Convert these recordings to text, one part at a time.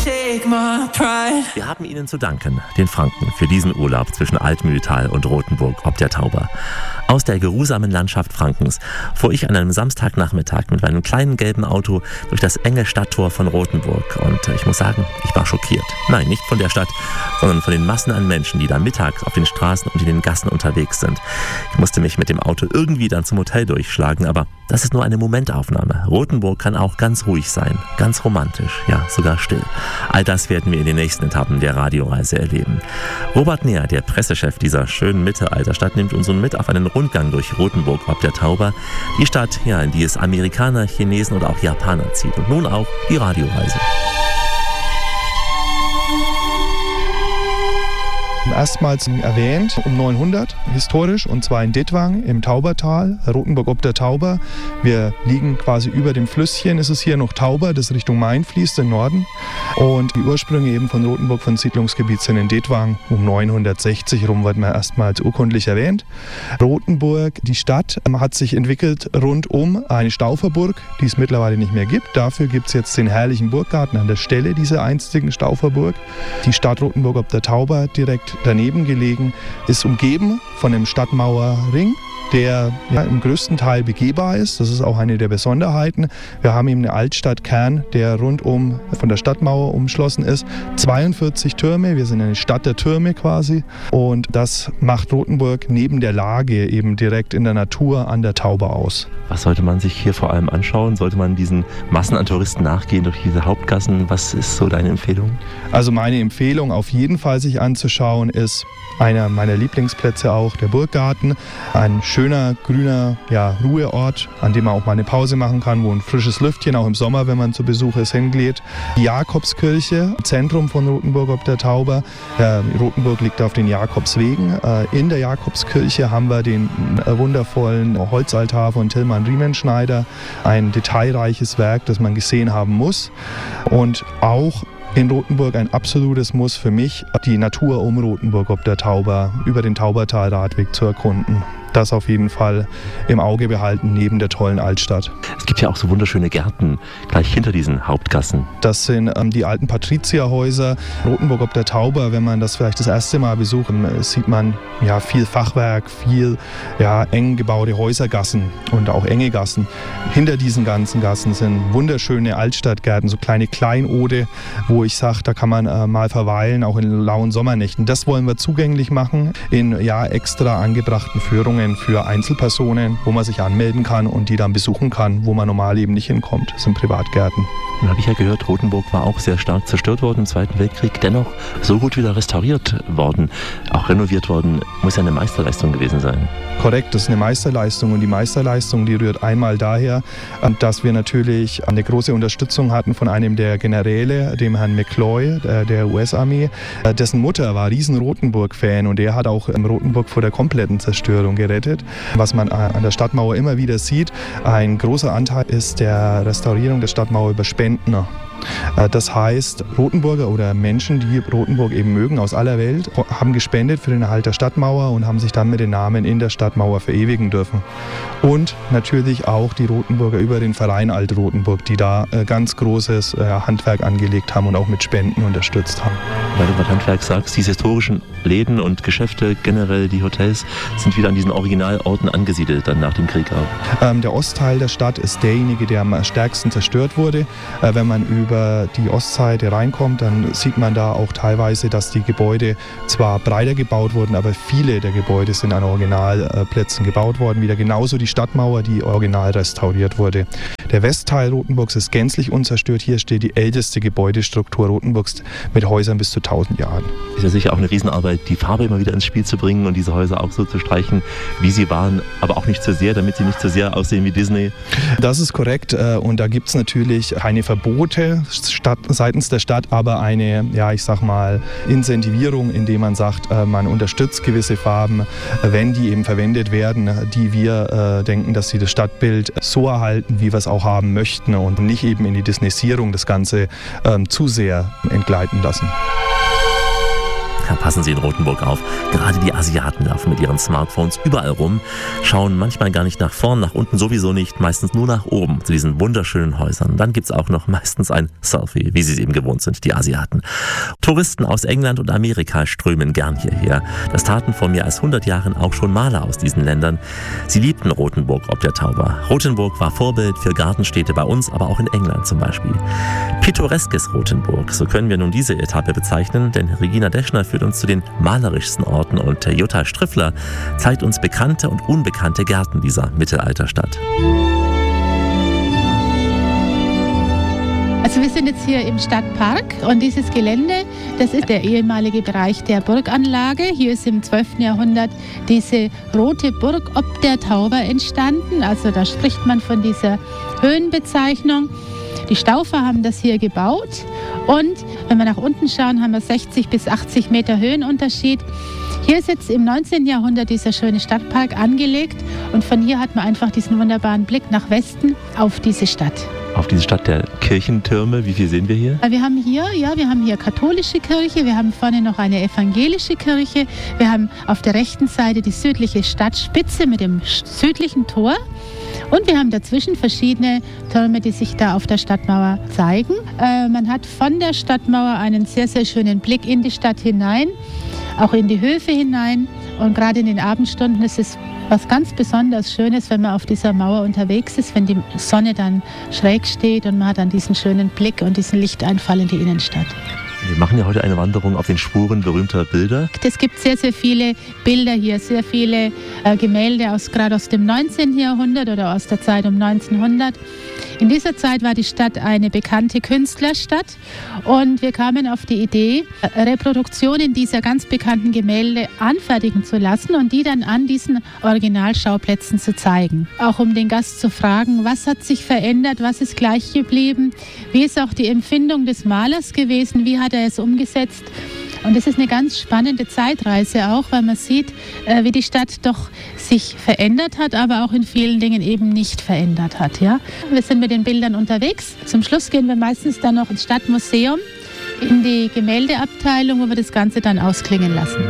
take my pride. Wir haben Ihnen zu danken, den Franken, für diesen Urlaub zwischen Altmühltal und Rothenburg ob der Tauber. Aus der geruhsamen Landschaft Frankens fuhr ich an einem Samstagnachmittag mit meinem kleinen gelben Auto durch das enge Stadttor von Rothenburg. Und ich muss sagen, ich war schockiert. Nein, nicht von der Stadt, sondern von den Massen an Menschen, die da mittags auf den Straßen und in den Gassen unterwegs sind. Ich musste mich mit dem Auto irgendwie dann zum Hotel durchschlagen, aber das ist nur eine Momentaufnahme. Rothenburg kann auch ganz ruhig sein, ganz romantisch, ja, sogar still. All das werden wir in den nächsten Etappen der Radioreise erleben. Robert Neher, der Pressechef dieser schönen Mittelalterstadt, nimmt uns nun mit auf einen Rundgang durch Rothenburg ob der Tauber. Die Stadt, ja, in die es Amerikaner, Chinesen oder auch Japaner zieht. Und nun auch die Radioreise. Erstmals erwähnt um 900 historisch, und zwar in Dittwang im Taubertal, Rothenburg ob der Tauber. Wir liegen quasi über dem Flüsschen, ist es hier noch Tauber, das Richtung Main fließt, im Norden. Und die Ursprünge eben von Rothenburg, von Siedlungsgebiet, sind in Dittwang. Um 960 rum wird man erstmals urkundlich erwähnt. Rothenburg, die Stadt, hat sich entwickelt rund um eine Stauferburg, die es mittlerweile nicht mehr gibt. Dafür gibt es jetzt den herrlichen Burggarten an der Stelle dieser einstigen Stauferburg. Die Stadt Rothenburg ob der Tauber, direkt daneben gelegen, ist umgeben von einem Stadtmauerring, der im größten Teil begehbar ist. Das ist auch eine der Besonderheiten. Wir haben eben einen Altstadtkern, der rundum von der Stadtmauer umschlossen ist. 42 Türme, wir sind eine Stadt der Türme quasi. Und das macht Rothenburg neben der Lage eben direkt in der Natur an der Tauber aus. Was sollte man sich hier vor allem anschauen? Sollte man diesen Massen an Touristen nachgehen durch diese Hauptgassen? Was ist so deine Empfehlung? Also meine Empfehlung auf jeden Fall sich anzuschauen ist einer meiner Lieblingsplätze auch, der Burggarten. Ein schöner, grüner Ruheort, an dem man auch mal eine Pause machen kann, wo ein frisches Lüftchen auch im Sommer, wenn man zu Besuch ist, hingeht. Die Jakobskirche, Zentrum von Rothenburg ob der Tauber. Rothenburg liegt auf den Jakobswegen. In der Jakobskirche haben wir den wundervollen Holzaltar von Tilman Riemenschneider. Ein detailreiches Werk, das man gesehen haben muss. Und auch in Rothenburg ein absolutes Muss für mich, die Natur um Rothenburg ob der Tauber, über den Taubertalradweg zu erkunden. Das auf jeden Fall im Auge behalten, neben der tollen Altstadt. Es gibt ja auch so wunderschöne Gärten gleich hinter diesen Hauptgassen. Das sind die alten Patrizierhäuser. Rothenburg ob der Tauber, wenn man das vielleicht das erste Mal besucht, sieht man viel Fachwerk, viel eng gebaute Häusergassen und auch enge Gassen. Hinter diesen ganzen Gassen sind wunderschöne Altstadtgärten, so kleine Kleinode, wo ich sage, da kann man mal verweilen, auch in lauen Sommernächten. Das wollen wir zugänglich machen in extra angebrachten Führungen für Einzelpersonen, wo man sich anmelden kann und die dann besuchen kann, wo man normal eben nicht hinkommt. Das sind Privatgärten. Nun habe ich ja gehört, Rothenburg war auch sehr stark zerstört worden im Zweiten Weltkrieg, dennoch so gut wieder restauriert worden, auch renoviert worden. Muss ja eine Meisterleistung gewesen sein. Korrekt, das ist eine Meisterleistung, und die Meisterleistung, die rührt einmal daher, dass wir natürlich eine große Unterstützung hatten von einem der Generäle, dem Herrn McCloy, der US-Armee. Dessen Mutter war riesen Rothenburg-Fan, und der hat auch Rothenburg vor der kompletten Zerstörung gerettet. Was man an der Stadtmauer immer wieder sieht, ein großer Anteil ist der Restaurierung der Stadtmauer über Spenden. Das heißt, Rothenburger oder Menschen, die Rothenburg eben mögen aus aller Welt, haben gespendet für den Erhalt der Stadtmauer und haben sich dann mit den Namen in der Stadtmauer verewigen dürfen. Und natürlich auch die Rothenburger über den Verein Alt-Rothenburg, die da ganz großes Handwerk angelegt haben und auch mit Spenden unterstützt haben. Weil du gerade Handwerk sagst, diese historischen Läden und Geschäfte, generell die Hotels, sind wieder an diesen Originalorten angesiedelt, dann nach dem Krieg auch. Der Ostteil der Stadt ist derjenige, der am stärksten zerstört wurde. Wenn man über die Ostseite reinkommt, dann sieht man da auch teilweise, dass die Gebäude zwar breiter gebaut wurden, aber viele der Gebäude sind an Originalplätzen gebaut worden. Wieder genauso die Stadtmauer, die original restauriert wurde. Der Westteil Rothenburgs ist gänzlich unzerstört. Hier steht die älteste Gebäudestruktur Rothenburgs mit Häusern bis zu 1000 Jahren. Ist ja sicher auch eine Riesenarbeit, die Farbe immer wieder ins Spiel zu bringen und diese Häuser auch so zu streichen, wie sie waren, aber auch nicht zu sehr, damit sie nicht zu sehr aussehen wie Disney. Das ist korrekt, und da gibt es natürlich keine Verbote seitens der Stadt, aber eine, Incentivierung, indem man sagt, man unterstützt gewisse Farben, wenn die eben verwendet werden, die wir denken, dass sie das Stadtbild so erhalten, wie wir es auch haben möchten, und nicht eben in die Disneysierung das Ganze zu sehr entgleiten lassen. Ja, passen Sie in Rothenburg auf. Gerade die Asiaten laufen mit ihren Smartphones überall rum, schauen manchmal gar nicht nach vorn, nach unten sowieso nicht, meistens nur nach oben zu diesen wunderschönen Häusern. Dann gibt's auch noch meistens ein Selfie, wie sie es eben gewohnt sind, die Asiaten. Touristen aus England und Amerika strömen gern hierher. Das taten vor mehr als 100 Jahren auch schon Maler aus diesen Ländern. Sie liebten Rothenburg ob der Tauber. Rothenburg war Vorbild für Gartenstädte bei uns, aber auch in England zum Beispiel. Pittoreskes Rothenburg, so können wir nun diese Etappe bezeichnen, denn Regina Deschner führt uns zu den malerischsten Orten und Jutta Striffler zeigt uns bekannte und unbekannte Gärten dieser Mittelalterstadt. Also wir sind jetzt hier im Stadtpark und dieses Gelände, das ist der ehemalige Bereich der Burganlage. Hier ist im 12. Jahrhundert diese rote Burg ob der Tauber entstanden. Also da spricht man von dieser Höhenbezeichnung. Die Staufer haben das hier gebaut und wenn wir nach unten schauen, haben wir 60 bis 80 Meter Höhenunterschied. Hier ist jetzt im 19. Jahrhundert dieser schöne Stadtpark angelegt und von hier hat man einfach diesen wunderbaren Blick nach Westen auf diese Stadt. Auf diese Stadt der Kirchentürme, wie viel sehen wir hier? Wir haben hier katholische Kirche, wir haben vorne noch eine evangelische Kirche, wir haben auf der rechten Seite die südliche Stadtspitze mit dem südlichen Tor. Und wir haben dazwischen verschiedene Türme, die sich da auf der Stadtmauer zeigen. Man hat von der Stadtmauer einen sehr, sehr schönen Blick in die Stadt hinein, auch in die Höfe hinein. Und gerade in den Abendstunden ist es was ganz besonders Schönes, wenn man auf dieser Mauer unterwegs ist, wenn die Sonne dann schräg steht und man hat dann diesen schönen Blick und diesen Lichteinfall in die Innenstadt. Wir machen ja heute eine Wanderung auf den Spuren berühmter Bilder. Es gibt sehr, sehr viele Bilder hier, sehr viele Gemälde gerade aus dem 19. Jahrhundert oder aus der Zeit um 1900. In dieser Zeit war die Stadt eine bekannte Künstlerstadt und wir kamen auf die Idee, Reproduktionen dieser ganz bekannten Gemälde anfertigen zu lassen und die dann an diesen Originalschauplätzen zu zeigen. Auch um den Gast zu fragen, was hat sich verändert, was ist gleich geblieben, wie ist auch die Empfindung des Malers gewesen, wie hat er es umgesetzt. Und es ist eine ganz spannende Zeitreise auch, weil man sieht, wie die Stadt doch sich verändert hat, aber auch in vielen Dingen eben nicht verändert hat. Ja? Wir sind mit den Bildern unterwegs. Zum Schluss gehen wir meistens dann noch ins Stadtmuseum, in die Gemäldeabteilung, wo wir das Ganze dann ausklingen lassen.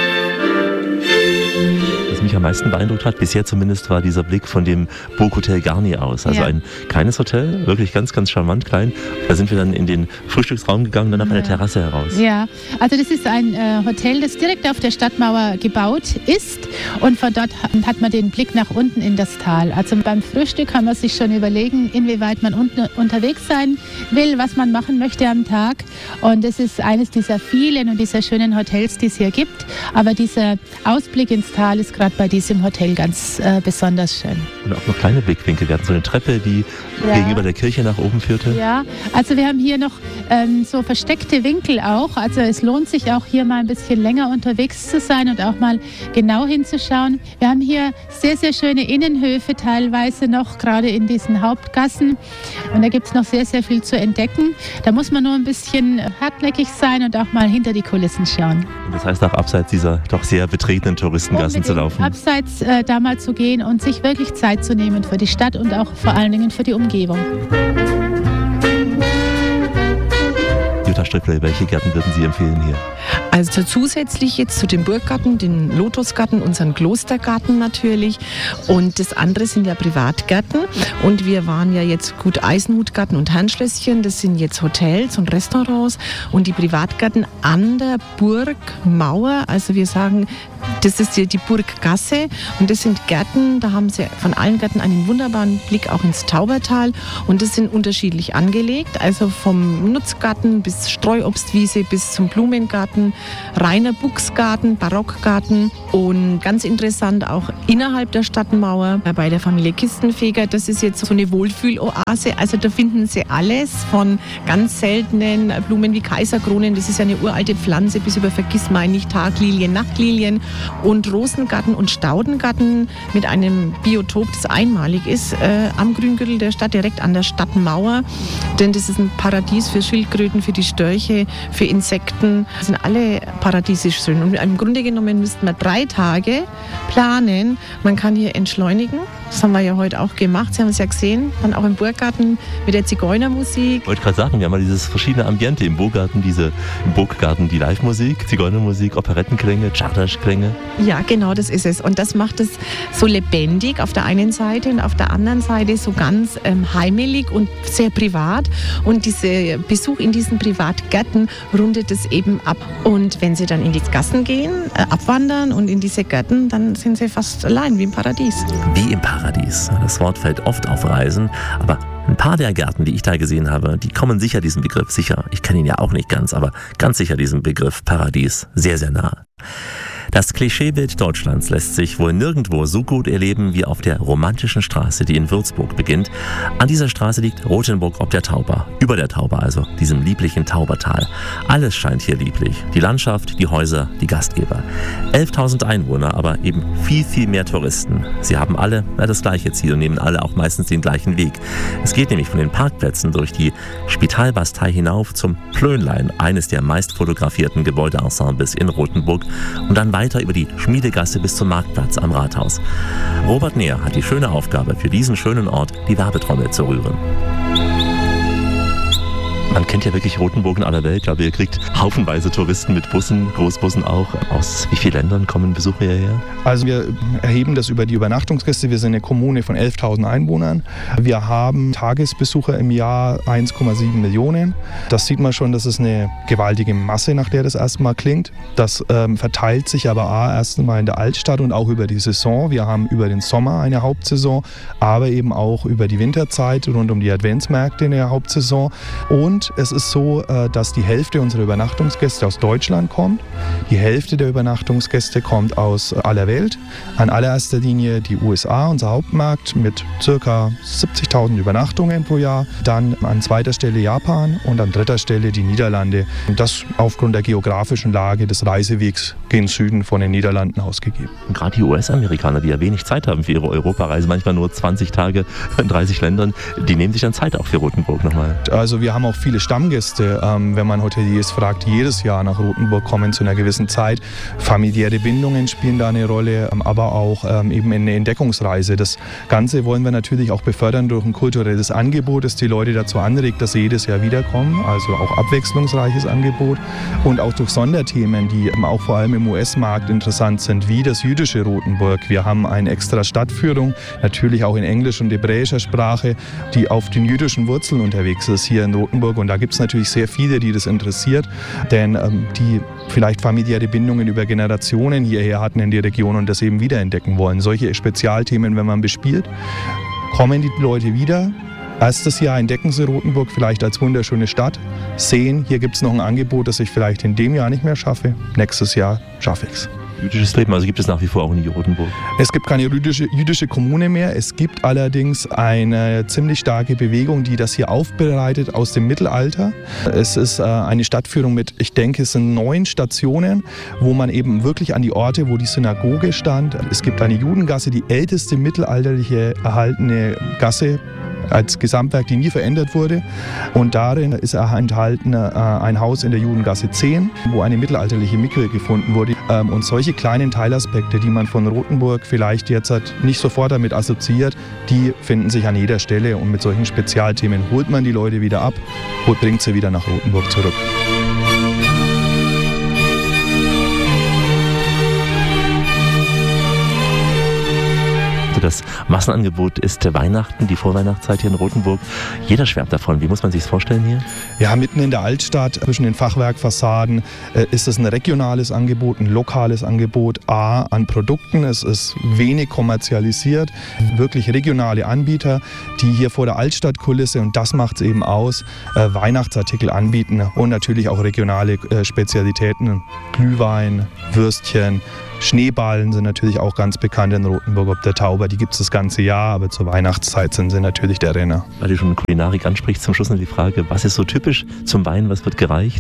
Was mich am meisten beeindruckt hat, bisher zumindest, war dieser Blick von dem Burghotel Garni aus. Also ein kleines Hotel, wirklich ganz, ganz charmant klein. Da sind wir dann in den Frühstücksraum gegangen, dann auf eine Terrasse heraus. Ja, also das ist ein Hotel, das direkt auf der Stadtmauer gebaut ist und von dort hat man den Blick nach unten in das Tal. Also beim Frühstück kann man sich schon überlegen, inwieweit man unten unterwegs sein will, was man machen möchte am Tag. Und das ist eines dieser vielen und dieser schönen Hotels, die es hier gibt. Aber dieser Ausblick ins Tal ist gerade bei diesem Hotel ganz besonders schön. Und auch noch kleine Blickwinkel. Wir hatten so eine Treppe, die gegenüber der Kirche nach oben führte. Ja, also wir haben hier noch so versteckte Winkel auch. Also es lohnt sich auch hier mal ein bisschen länger unterwegs zu sein und auch mal genau hinzuschauen. Wir haben hier sehr, sehr schöne Innenhöfe teilweise noch, gerade in diesen Hauptgassen. Und da gibt es noch sehr, sehr viel zu entdecken. Da muss man nur ein bisschen hartnäckig sein und auch mal hinter die Kulissen schauen. Und das heißt auch abseits dieser doch sehr betretenen Touristengassen zu laufen. Abseits da mal zu gehen und sich wirklich Zeit zu nehmen für die Stadt und auch vor allen Dingen für die Umgebung. Jutta Striffler, welche Gärten würden Sie empfehlen hier? Also zusätzlich jetzt zu dem Burggarten, den Lotusgarten, unseren Klostergarten natürlich. Und das andere sind ja Privatgärten. Und wir waren ja jetzt gut Eisenhutgarten und Herrenschlösschen. Das sind jetzt Hotels und Restaurants. Und die Privatgärten an der Burgmauer, also wir sagen, das ist die Burggasse und das sind Gärten, da haben sie von allen Gärten einen wunderbaren Blick auch ins Taubertal und das sind unterschiedlich angelegt, also vom Nutzgarten bis Streuobstwiese bis zum Blumengarten, reiner Buchsgarten, Barockgarten und ganz interessant auch innerhalb der Stadtmauer bei der Familie Kistenfeger, das ist jetzt so eine Wohlfühloase, also da finden sie alles von ganz seltenen Blumen wie Kaiserkronen, das ist eine uralte Pflanze, bis über Vergissmeinnicht, Taglilien, Nachtlilien und Rosengarten und Staudengarten mit einem Biotop, das einmalig ist, am Grüngürtel der Stadt, direkt an der Stadtmauer. Denn das ist ein Paradies für Schildkröten, für die Störche, für Insekten. Das sind alle paradiesisch schön. Und im Grunde genommen müssten wir 3 Tage planen. Man kann hier entschleunigen. Das haben wir ja heute auch gemacht. Sie haben es ja gesehen, dann auch im Burggarten mit der Zigeunermusik. Ich wollte gerade sagen, wir haben mal dieses verschiedene Ambiente im Burggarten, die Live-Musik, Zigeunermusik, Operettenklänge, Czardas-Klänge. Ja, genau, das ist es. Und das macht es so lebendig auf der einen Seite und auf der anderen Seite so ganz heimelig und sehr privat. Und dieser Besuch in diesen Privatgärten rundet es eben ab. Und wenn Sie dann in die Gassen gehen, abwandern und in diese Gärten, dann sind Sie fast allein wie im Paradies. Wie im Paradies. Das Wort fällt oft auf Reisen, aber ein paar der Gärten, die ich da gesehen habe, die kommen sicher diesem Begriff, sicher, ich kenne ihn ja auch nicht ganz, aber ganz sicher diesem Begriff Paradies sehr, sehr nahe. Das Klischeebild Deutschlands lässt sich wohl nirgendwo so gut erleben wie auf der romantischen Straße, die in Würzburg beginnt. An dieser Straße liegt Rothenburg ob der Tauber, über der Tauber also, diesem lieblichen Taubertal. Alles scheint hier lieblich, die Landschaft, die Häuser, die Gastgeber. 11.000 Einwohner, aber eben viel, viel mehr Touristen. Sie haben alle das gleiche Ziel und nehmen alle auch meistens den gleichen Weg. Es geht nämlich von den Parkplätzen durch die Spitalbastei hinauf zum Plönlein, eines der meist fotografierten Gebäudeensembles in Rothenburg, und dann weiter über die Schmiedegasse bis zum Marktplatz am Rathaus. Robert Neher hat die schöne Aufgabe, für diesen schönen Ort die Werbetrommel zu rühren. Man kennt ja wirklich Rothenburg in aller Welt. Ich glaube, ihr kriegt haufenweise Touristen mit Bussen, Großbussen auch. Aus wie vielen Ländern kommen Besucher hierher? Also wir erheben das über die Übernachtungsgäste. Wir sind eine Kommune von 11.000 Einwohnern. Wir haben Tagesbesucher im Jahr 1,7 Millionen. Das sieht man schon, das ist eine gewaltige Masse, nach der das erstmal klingt. Das verteilt sich aber erst einmal in der Altstadt und auch über die Saison. Wir haben über den Sommer eine Hauptsaison, aber eben auch über die Winterzeit rund um die Adventsmärkte in der Hauptsaison. Und es ist so, dass die Hälfte unserer Übernachtungsgäste aus Deutschland kommt. Die Hälfte der Übernachtungsgäste kommt aus aller Welt. An allererster Linie die USA, unser Hauptmarkt, mit ca. 70.000 Übernachtungen pro Jahr. Dann an zweiter Stelle Japan und an dritter Stelle die Niederlande. Und das aufgrund der geografischen Lage des Reisewegs gen Süden von den Niederlanden ausgegeben. Und gerade die US-Amerikaner, die ja wenig Zeit haben für ihre Europareise, manchmal nur 20 Tage in 30 Ländern, die nehmen sich dann Zeit auch für Rothenburg nochmal. Also wir haben auch viele Stammgäste, wenn man Hoteliers fragt, die jedes Jahr nach Rothenburg kommen zu einer gewissen Zeit. Familiäre Bindungen spielen da eine Rolle, aber auch eben eine Entdeckungsreise. Das Ganze wollen wir natürlich auch befördern durch ein kulturelles Angebot, das die Leute dazu anregt, dass sie jedes Jahr wiederkommen. Also auch abwechslungsreiches Angebot und auch durch Sonderthemen, die auch vor allem im US-Markt interessant sind, wie das jüdische Rothenburg. Wir haben eine extra Stadtführung, natürlich auch in Englisch und hebräischer Sprache, die auf den jüdischen Wurzeln unterwegs ist hier in Rothenburg. Und da gibt es natürlich sehr viele, die das interessiert, denn die vielleicht familiäre Bindungen über Generationen hierher hatten in die Region und das eben wiederentdecken wollen. Solche Spezialthemen, wenn man bespielt, kommen die Leute wieder. Erstes Jahr entdecken sie Rothenburg vielleicht als wunderschöne Stadt, sehen, hier gibt es noch ein Angebot, das ich vielleicht in dem Jahr nicht mehr schaffe. Nächstes Jahr schaffe ich es. Jüdisches Leben, also gibt es nach wie vor auch in Rothenburg? Es gibt keine jüdische Kommune mehr. Es gibt allerdings eine ziemlich starke Bewegung, die das hier aufbereitet aus dem Mittelalter. Es ist eine Stadtführung mit, ich denke, es sind 9 Stationen, wo man eben wirklich an die Orte, wo die Synagoge stand. Es gibt eine Judengasse, die älteste mittelalterliche erhaltene Gasse als Gesamtwerk, die nie verändert wurde. Und darin ist enthalten ein Haus in der Judengasse 10, wo eine mittelalterliche Mikwe gefunden wurde. Und solche kleinen Teilaspekte, die man von Rothenburg vielleicht jetzt nicht sofort damit assoziiert, die finden sich an jeder Stelle. Und mit solchen Spezialthemen holt man die Leute wieder ab und bringt sie wieder nach Rothenburg zurück. Das Massenangebot ist Weihnachten, die Vorweihnachtszeit hier in Rothenburg. Jeder schwärmt davon. Wie muss man sich das vorstellen hier? Ja, mitten in der Altstadt, zwischen den Fachwerkfassaden, ist es ein regionales Angebot, ein lokales Angebot an Produkten. Es ist wenig kommerzialisiert, wirklich regionale Anbieter, die hier vor der Altstadtkulisse, und das macht es eben aus, Weihnachtsartikel anbieten und natürlich auch regionale Spezialitäten, Glühwein, Würstchen, Schneeballen sind natürlich auch ganz bekannt in Rothenburg ob der Tauber. Die gibt es das ganze Jahr, aber zur Weihnachtszeit sind sie natürlich der Renner. Weil du schon Kulinarik ansprichst, zum Schluss noch die Frage, was ist so typisch zum Wein, was wird gereicht?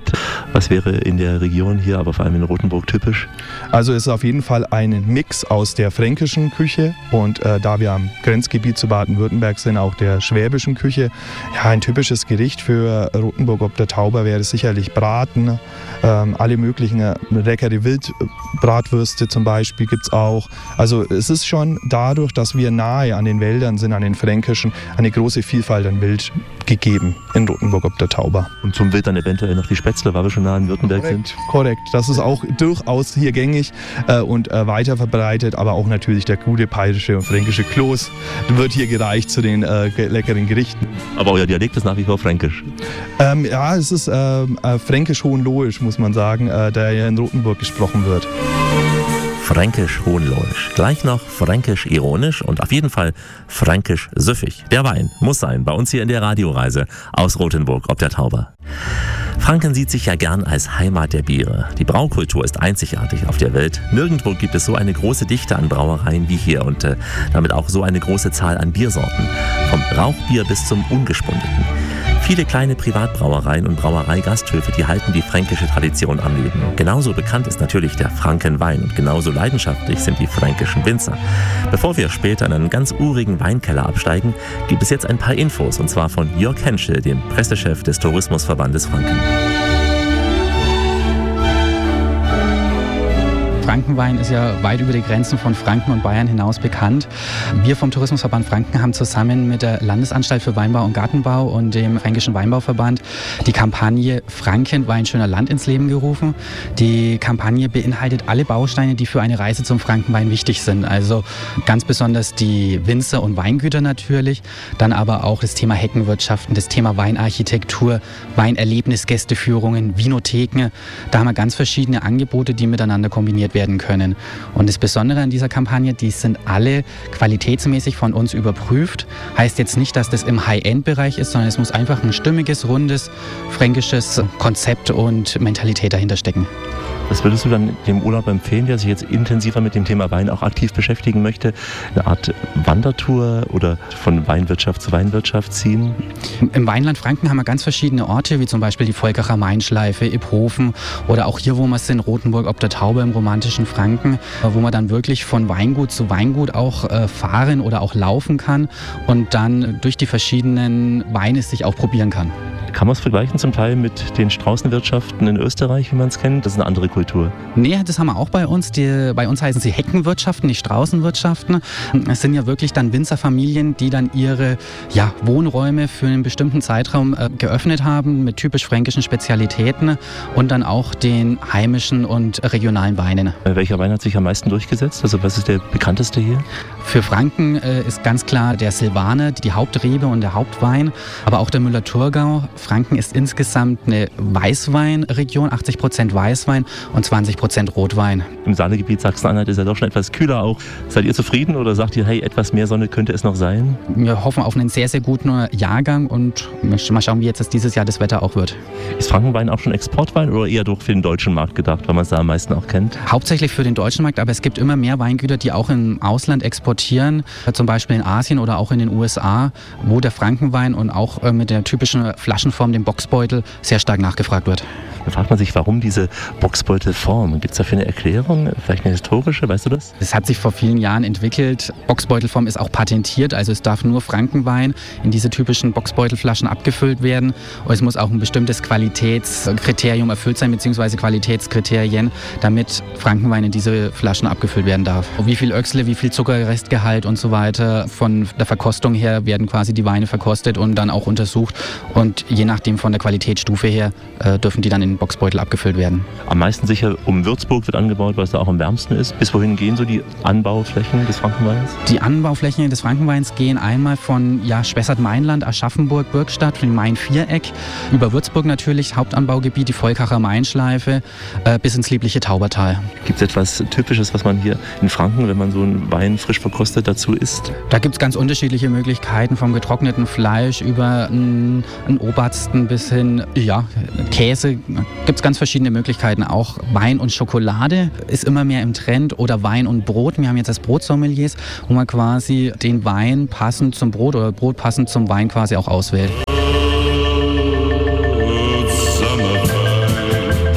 Was wäre in der Region hier, aber vor allem in Rothenburg typisch? Also es ist auf jeden Fall ein Mix aus der fränkischen Küche und da wir am Grenzgebiet zu Baden-Württemberg sind, auch der schwäbischen Küche. Ja, ein typisches Gericht für Rothenburg ob der Tauber wäre sicherlich Braten. Alle möglichen leckere Wildbratwürste zum Beispiel gibt es auch. Also es ist schon dadurch, dass wir nahe an den Wäldern sind, an den fränkischen, eine große Vielfalt an Wild gegeben in Rothenburg ob der Tauber. Und zum Wild dann eventuell noch die Spätzle, weil wir schon nah in Württemberg sind? Korrekt, das ist auch durchaus hier gängig und weiter verbreitet, aber auch natürlich der gute bayerische und fränkische Kloß wird hier gereicht zu den leckeren Gerichten. Aber euer Dialekt ist nach wie vor fränkisch? Ja, es ist fränkisch-hohenlohisch, muss man sagen, der ja in Rothenburg gesprochen wird. Fränkisch-hohenlohisch. Gleich noch fränkisch-ironisch und auf jeden Fall fränkisch-süffig. Der Wein muss sein, bei uns hier in der Radioreise aus Rothenburg ob der Tauber. Franken sieht sich ja gern als Heimat der Biere. Die Braukultur ist einzigartig auf der Welt. Nirgendwo gibt es so eine große Dichte an Brauereien wie hier und damit auch so eine große Zahl an Biersorten. Vom Rauchbier bis zum Ungespundeten. Viele kleine Privatbrauereien und Brauereigasthöfe, die halten die fränkische Tradition am Leben. Genauso bekannt ist natürlich der Frankenwein und genauso leidenschaftlich sind die fränkischen Winzer. Bevor wir später in einen ganz urigen Weinkeller absteigen, gibt es jetzt ein paar Infos und zwar von Jörg Henschel, dem Pressechef des Tourismusverbandes Franken. Frankenwein ist ja weit über die Grenzen von Franken und Bayern hinaus bekannt. Wir vom Tourismusverband Franken haben zusammen mit der Landesanstalt für Weinbau und Gartenbau und dem Fränkischen Weinbauverband die Kampagne Frankenwein schöner Land ins Leben gerufen. Die Kampagne beinhaltet alle Bausteine, die für eine Reise zum Frankenwein wichtig sind. Also ganz besonders die Winzer und Weingüter natürlich, dann aber auch das Thema Heckenwirtschaften, das Thema Weinarchitektur, Weinerlebnisgästeführungen, Vinotheken. Da haben wir ganz verschiedene Angebote, die miteinander kombiniert werden können. Und das Besondere an dieser Kampagne, die sind alle qualitätsmäßig von uns überprüft. Heißt jetzt nicht, dass das im High-End-Bereich ist, sondern es muss einfach ein stimmiges, rundes, fränkisches Konzept und Mentalität dahinter stecken. Was würdest du dann dem Urlaub empfehlen, der sich jetzt intensiver mit dem Thema Wein auch aktiv beschäftigen möchte? Eine Art Wandertour oder von Weinwirtschaft zu Weinwirtschaft ziehen? Im Weinland Franken haben wir ganz verschiedene Orte, wie zum Beispiel die Volkacher Mainschleife, Iphofen oder auch hier, wo wir sind, Rothenburg ob der Tauber im romantischen Franken, wo man dann wirklich von Weingut zu Weingut auch fahren oder auch laufen kann und dann durch die verschiedenen Weine sich auch probieren kann. Kann man es vergleichen zum Teil mit den Straußenwirtschaften in Österreich, wie man es kennt? Das ist eine andere Kultur. Nee, das haben wir auch bei uns. Bei uns heißen sie Heckenwirtschaften, nicht Straußenwirtschaften. Es sind ja wirklich dann Winzerfamilien, die dann ihre Wohnräume für einen bestimmten Zeitraum geöffnet haben mit typisch fränkischen Spezialitäten und dann auch den heimischen und regionalen Weinen. Welcher Wein hat sich am meisten durchgesetzt? Also was ist der bekannteste hier? Für Franken ist ganz klar der Silvaner, die Hauptrebe und der Hauptwein, aber auch der Müller-Thurgau. Franken ist insgesamt eine Weißweinregion, 80% Weißwein und 20% Rotwein. Im Saalegebiet Sachsen-Anhalt ist ja doch schon etwas kühler auch. Seid ihr zufrieden oder sagt ihr, hey, etwas mehr Sonne könnte es noch sein? Wir hoffen auf einen sehr, sehr guten Jahrgang und mal schauen, wie jetzt dieses Jahr das Wetter auch wird. Ist Frankenwein auch schon Exportwein oder eher doch für den deutschen Markt gedacht, weil man es da am meisten auch kennt? Hauptsächlich für den deutschen Markt, aber es gibt immer mehr Weingüter, die auch im Ausland exportieren, zum Beispiel in Asien oder auch in den USA, wo der Frankenwein und auch mit der typischen Flaschenform, dem Boxbeutel, sehr stark nachgefragt wird. Da fragt man sich, warum diese Boxbeutelform? Gibt es dafür eine Erklärung? Vielleicht eine historische, weißt du das? Es hat sich vor vielen Jahren entwickelt. Boxbeutelform ist auch patentiert, also es darf nur Frankenwein in diese typischen Boxbeutelflaschen abgefüllt werden. Und es muss auch ein bestimmtes Qualitätskriterium erfüllt sein, beziehungsweise Qualitätskriterien, damit Frankenwein in diese Flaschen abgefüllt werden darf. Wie viel Öchsle, wie viel Zuckerrestgehalt und so weiter. Von der Verkostung her werden quasi die Weine verkostet und dann auch untersucht. Und je nachdem von der Qualitätsstufe her dürfen die dann in den Boxbeutel abgefüllt werden. Am meisten sicher um Würzburg wird angebaut, weil es da auch am wärmsten ist. Bis wohin gehen so die Anbauflächen des Frankenweins? Die Anbauflächen des Frankenweins gehen einmal von Spessart-Mainland, Aschaffenburg, Bürgstadt, von dem Main-Viereck, über Würzburg natürlich, Hauptanbaugebiet, die Volkacher Mainschleife, bis ins liebliche Taubertal. Gibt es etwas Typisches, was man hier in Franken, wenn man so einen Wein frisch verkostet, dazu isst? Da gibt es ganz unterschiedliche Möglichkeiten, vom getrockneten Fleisch über einen Obersten bis hin, Käse. Gibt es ganz verschiedene Möglichkeiten. Auch Wein und Schokolade ist immer mehr im Trend oder Wein und Brot. Wir haben jetzt das Brotsommeliers, wo man quasi den Wein passend zum Brot oder Brot passend zum Wein quasi auch auswählt.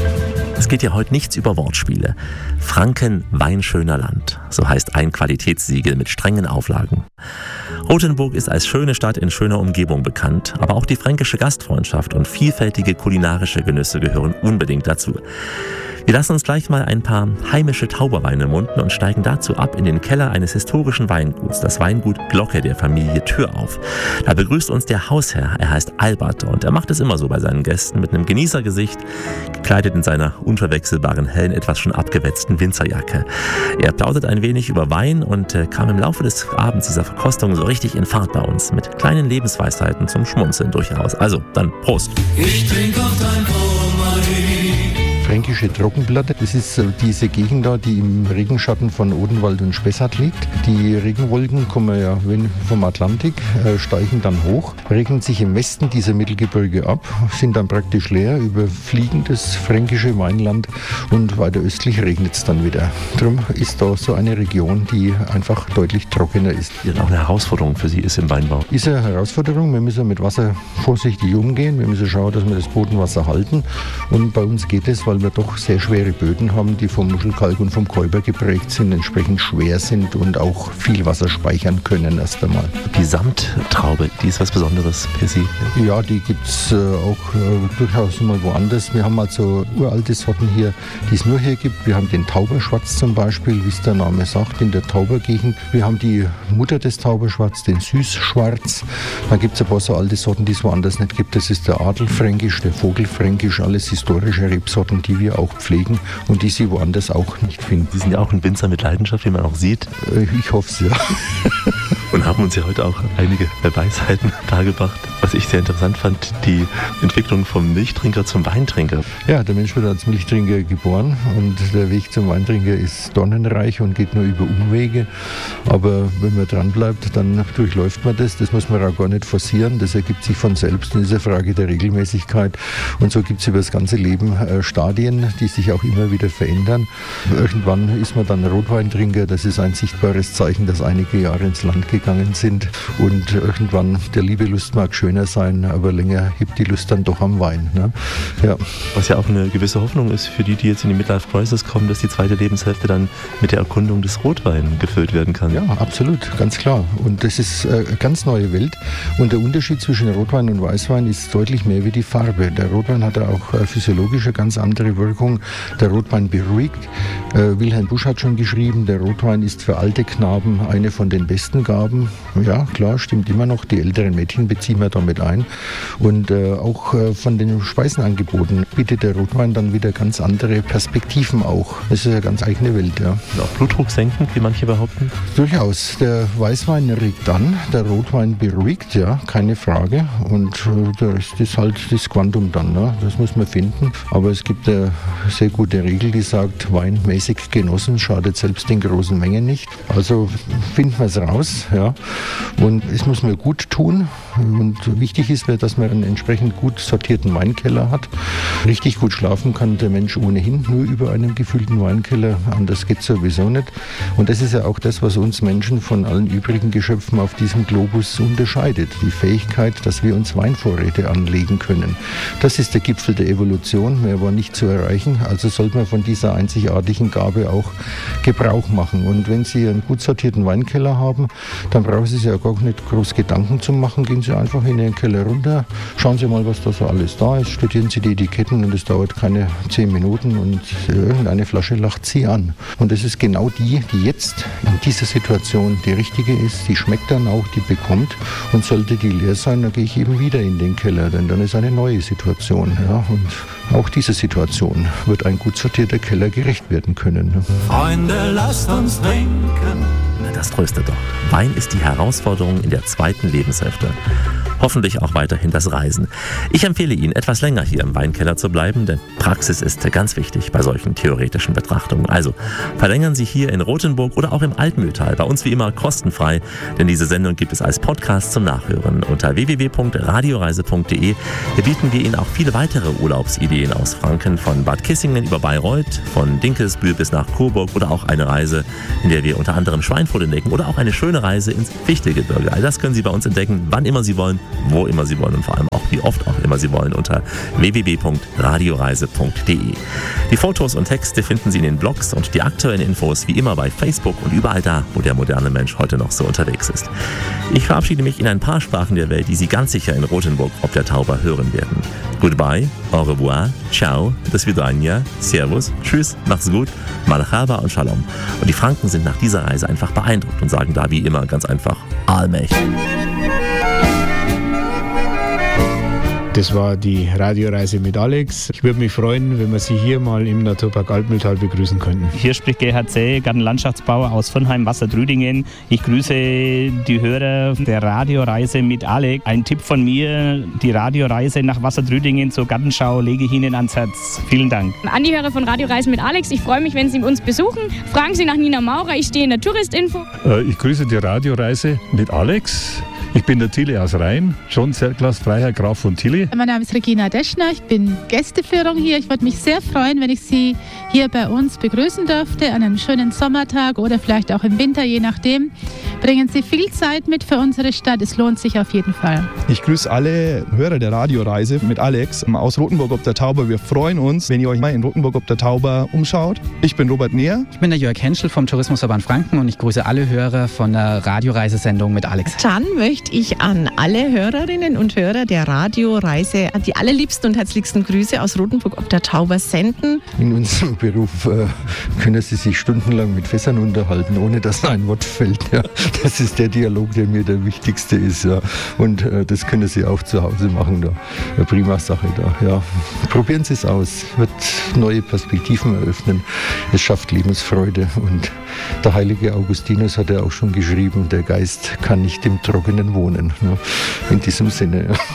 Es geht ja heute nichts über Wortspiele. Franken, weinschöner Land. So heißt ein Qualitätssiegel mit strengen Auflagen. Rothenburg ist als schöne Stadt in schöner Umgebung bekannt, aber auch die fränkische Gastfreundschaft und vielfältige kulinarische Genüsse gehören unbedingt dazu. Wir lassen uns gleich mal ein paar heimische Tauberweine munden und steigen dazu ab in den Keller eines historischen Weinguts, das Weingut Glocke der Familie Thürauf. Da begrüßt uns der Hausherr, er heißt Albert und er macht es immer so bei seinen Gästen mit einem Genießergesicht, gekleidet in seiner unverwechselbaren hellen, etwas schon abgewetzten Winzerjacke. Er plaudert ein wenig über Wein und kam im Laufe des Abends dieser Verkostung so richtig in Fahrt bei uns, mit kleinen Lebensweisheiten zum Schmunzeln durchaus. Also, dann Prost! Ich trink auf dein Brommein. Fränkische Trockenblatt, das ist diese Gegend da, die im Regenschatten von Odenwald und Spessart liegt. Die Regenwolken kommen ja vom Atlantik, steigen dann hoch, regnen sich im Westen dieser Mittelgebirge ab, sind dann praktisch leer, überfliegen das fränkische Weinland und weiter östlich regnet es dann wieder. Darum ist da so eine Region, die einfach deutlich trockener ist. Die auch eine Herausforderung für Sie ist im Weinbau. Ist eine Herausforderung, wir müssen mit Wasser vorsichtig umgehen, wir müssen schauen, dass wir das Bodenwasser halten und bei uns geht es, weil wir doch sehr schwere Böden haben, die vom Muschelkalk und vom Käuber geprägt sind, entsprechend schwer sind und auch viel Wasser speichern können erst einmal. Die Samttraube, die ist was Besonderes für Sie? Ja, die gibt es auch durchaus mal woanders. Wir haben also uralte Sorten hier, die es nur hier gibt. Wir haben den Tauberschwarz zum Beispiel, wie es der Name sagt, in der Taubergegend. Wir haben die Mutter des Tauberschwarz, den Süßschwarz. Dann gibt es ein paar so alte Sorten, die es woanders nicht gibt. Das ist der Adelfränkisch, der Vogelfränkisch, alles historische Rebsorten, die wir auch pflegen und die Sie woanders auch nicht finden. Sie sind ja auch ein Winzer mit Leidenschaft, wie man auch sieht. Ich hoffe es, ja. Und haben uns ja heute auch einige Weisheiten dargebracht. Was ich sehr interessant fand, die Entwicklung vom Milchtrinker zum Weintrinker. Ja, der Mensch wird als Milchtrinker geboren und der Weg zum Weintrinker ist dornenreich und geht nur über Umwege. Aber wenn man dran bleibt, dann durchläuft man das. Das muss man auch gar nicht forcieren. Das ergibt sich von selbst. Das ist eine Frage der Regelmäßigkeit. Und so gibt es über das ganze Leben Stadien, die sich auch immer wieder verändern. Irgendwann ist man dann Rotweintrinker. Das ist ein sichtbares Zeichen, dass einige Jahre ins Land gegangen sind. Und irgendwann, der Liebelust mag schöner sein, aber länger hebt die Lust dann doch am Wein. Ne? Ja. Was ja auch eine gewisse Hoffnung ist für die jetzt in die Midlife Crisis kommen, dass die zweite Lebenshälfte dann mit der Erkundung des Rotweins gefüllt werden kann. Ja, absolut, ganz klar. Und das ist eine ganz neue Welt. Und der Unterschied zwischen Rotwein und Weißwein ist deutlich mehr wie die Farbe. Der Rotwein hat ja auch physiologisch eine ganz andere Wirkung. Der Rotwein beruhigt. Wilhelm Busch hat schon geschrieben, der Rotwein ist für alte Knaben eine von den besten Gaben. Ja, klar, stimmt immer noch. Die älteren Mädchen beziehen wir damit ein. Und auch von den Speisenangeboten bietet der Rotwein dann wieder ganz andere Perspektiven auch. Das ist eine ganz eigene Welt, ja. Und auch Blutdruck senkend, wie manche behaupten? Durchaus. Der Weißwein regt an, der Rotwein beruhigt, ja, keine Frage. Und das ist halt das Quantum dann, ne? Das muss man finden. Aber es gibt eine sehr gute Regel, die sagt, Wein mäßig genossen schadet selbst in großen Mengen nicht. Also finden wir es raus, ja. Und es muss man gut tun. Und wichtig ist, dass man einen entsprechend gut sortierten Weinkeller hat. Richtig gut schlafen kann der Mensch ohnehin nur über einen gefüllten Weinkeller. Anders geht es sowieso nicht. Und das ist ja auch das, was uns Menschen von allen übrigen Geschöpfen auf diesem Globus unterscheidet. Die Fähigkeit, dass wir uns Weinvorräte anlegen können. Das ist der Gipfel der Evolution. Mehr war nicht zu erreichen. Also sollte man von dieser einzigartigen Gabe auch Gebrauch machen. Und wenn Sie einen gut sortierten Weinkeller haben, dann brauchen Sie sich ja gar nicht groß Gedanken zu machen. Gehen Sie einfach in den Keller runter, schauen Sie mal, was da so alles da ist, studieren Sie die Etiketten und es dauert keine 10 Minuten und irgendeine Flasche lacht Sie an. Und das ist genau die jetzt in dieser Situation die richtige ist, die schmeckt dann auch, die bekommt. Und sollte die leer sein, dann gehe ich eben wieder in den Keller, denn dann ist eine neue Situation. Ja? Und auch dieser Situation wird ein gut sortierter Keller gerecht werden können. Freunde, lasst uns trinken. Na, das tröstet doch. Wein ist die Herausforderung in der zweiten Lebenshälfte. Hoffentlich auch weiterhin das Reisen. Ich empfehle Ihnen, etwas länger hier im Weinkeller zu bleiben, denn Praxis ist ganz wichtig bei solchen theoretischen Betrachtungen. Also verlängern Sie hier in Rothenburg oder auch im Altmühltal. Bei uns wie immer kostenfrei, denn diese Sendung gibt es als Podcast zum Nachhören unter www.radioreise.de. Hier bieten wir Ihnen auch viele weitere Urlaubsideen aus Franken, von Bad Kissingen über Bayreuth, von Dinkelsbühl bis nach Coburg oder auch eine Reise, in der wir unter anderem Schweinfurt entdecken oder auch eine schöne Reise ins Fichtelgebirge. All das können Sie bei uns entdecken, wann immer Sie wollen, wo immer Sie wollen und vor allem auch wie oft auch immer Sie wollen unter www.radioreise.de. Die Fotos und Texte finden Sie in den Blogs und die aktuellen Infos wie immer bei Facebook und überall da, wo der moderne Mensch heute noch so unterwegs ist. Ich verabschiede mich in ein paar Sprachen der Welt, die Sie ganz sicher in Rothenburg ob der Tauber hören werden. Goodbye, au revoir, ciao, do svidania, servus, tschüss, macht's gut, marhaba und shalom. Und die Franken sind nach dieser Reise einfach beeindruckt und sagen da wie immer ganz einfach allmächtig. Das war die Radioreise mit Alex. Ich würde mich freuen, wenn wir Sie hier mal im Naturpark Altmühltal begrüßen könnten. Hier spricht Gerhard Zäh, Gartenlandschaftsbauer aus Viernheim, Wassertrüdingen. Ich grüße die Hörer der Radioreise mit Alex. Ein Tipp von mir, die Radioreise nach Wassertrüdingen zur Gartenschau lege ich Ihnen ans Herz. Vielen Dank. An die Hörer von Radioreise mit Alex, ich freue mich, wenn Sie uns besuchen. Fragen Sie nach Nina Maurer, ich stehe in der Touristinfo. Ich grüße die Radioreise mit Alex. Ich bin der Tilly aus Rhein, John Zerglas, Freiherr Graf von Tilly. Mein Name ist Regina Deschner, ich bin Gästeführung hier. Ich würde mich sehr freuen, wenn ich Sie hier bei uns begrüßen dürfte, an einem schönen Sommertag oder vielleicht auch im Winter, je nachdem. Bringen Sie viel Zeit mit für unsere Stadt, es lohnt sich auf jeden Fall. Ich grüße alle Hörer der Radioreise mit Alex aus Rothenburg ob der Tauber. Wir freuen uns, wenn ihr euch mal in Rothenburg ob der Tauber umschaut. Ich bin Robert Neher. Ich bin der Jörg Henschel vom Tourismusverband Franken und ich grüße alle Hörer von der Radioreisesendung mit Alex. Dann möchte ich an alle Hörerinnen und Hörer der Radioreise die allerliebsten und herzlichsten Grüße aus Rothenburg ob der Tauber senden. In unserem Beruf können Sie sich stundenlang mit Fässern unterhalten, ohne dass ein Wort fällt. Ja. Das ist der Dialog, der mir der wichtigste ist. Ja. Und das können Sie auch zu Hause machen. Da. Eine prima Sache da. Ja. Probieren Sie es aus. Wird neue Perspektiven eröffnen. Es schafft Lebensfreude. Und der heilige Augustinus hat ja auch schon geschrieben, der Geist kann nicht im Trockenen wohnen. Ja. In diesem Sinne. Ja.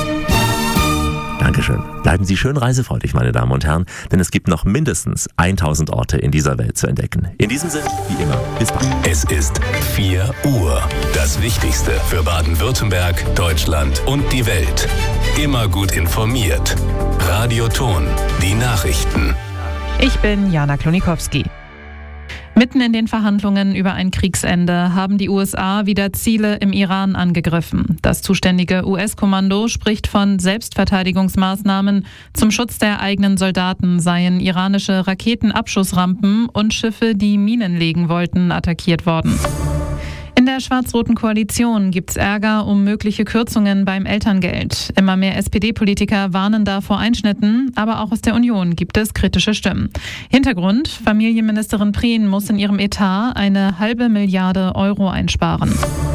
Dankeschön. Bleiben Sie schön reisefreudig, meine Damen und Herren, denn es gibt noch mindestens 1000 Orte in dieser Welt zu entdecken. In diesem Sinne, wie immer, bis bald. Es ist 4 Uhr. Das Wichtigste für Baden-Württemberg, Deutschland und die Welt. Immer gut informiert. Radio Ton, die Nachrichten. Ich bin Jana Klonikowski. Mitten in den Verhandlungen über ein Kriegsende haben die USA wieder Ziele im Iran angegriffen. Das zuständige US-Kommando spricht von Selbstverteidigungsmaßnahmen. Zum Schutz der eigenen Soldaten seien iranische Raketenabschussrampen und Schiffe, die Minen legen wollten, attackiert worden. In der schwarz-roten Koalition gibt's Ärger um mögliche Kürzungen beim Elterngeld. Immer mehr SPD-Politiker warnen da vor Einschnitten, aber auch aus der Union gibt es kritische Stimmen. Hintergrund: Familienministerin Prehn muss in ihrem Etat eine $500 Milliarden einsparen.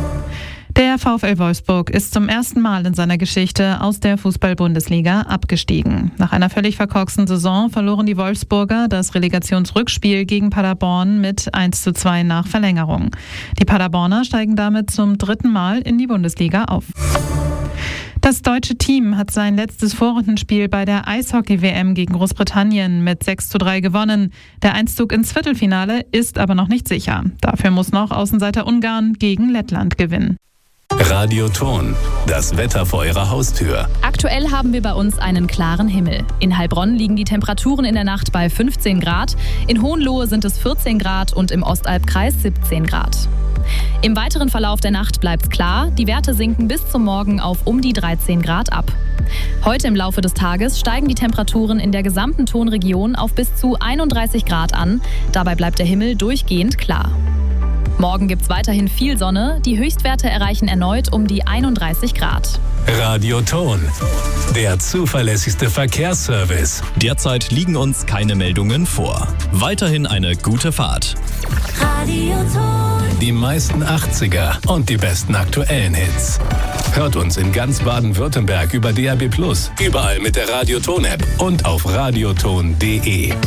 Der VfL Wolfsburg ist zum ersten Mal in seiner Geschichte aus der Fußball-Bundesliga abgestiegen. Nach einer völlig verkorksten Saison verloren die Wolfsburger das Relegationsrückspiel gegen Paderborn mit 1:2 nach Verlängerung. Die Paderborner steigen damit zum 3. Mal in die Bundesliga auf. Das deutsche Team hat sein letztes Vorrundenspiel bei der Eishockey-WM gegen Großbritannien mit 6:3 gewonnen. Der Einzug ins Viertelfinale ist aber noch nicht sicher. Dafür muss noch Außenseiter Ungarn gegen Lettland gewinnen. Radio Ton, das Wetter vor Ihrer Haustür. Aktuell haben wir bei uns einen klaren Himmel. In Heilbronn liegen die Temperaturen in der Nacht bei 15 Grad, in Hohenlohe sind es 14 Grad und im Ostalbkreis 17 Grad. Im weiteren Verlauf der Nacht bleibt's klar, die Werte sinken bis zum Morgen auf um die 13 Grad ab. Heute im Laufe des Tages steigen die Temperaturen in der gesamten Tonregion auf bis zu 31 Grad an, dabei bleibt der Himmel durchgehend klar. Morgen gibt's weiterhin viel Sonne, die Höchstwerte erreichen erneut um die 31 Grad. Radio Ton, der zuverlässigste Verkehrsservice. Derzeit liegen uns keine Meldungen vor. Weiterhin eine gute Fahrt. Radio Ton. Die meisten 80er und die besten aktuellen Hits. Hört uns in ganz Baden-Württemberg über DAB+, überall mit der Radio Ton App und auf radioton.de.